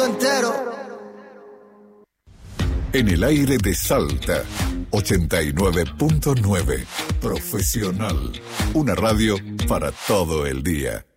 entero. En el aire de Salta, 89.9. Profesional. Una radio para todo el día.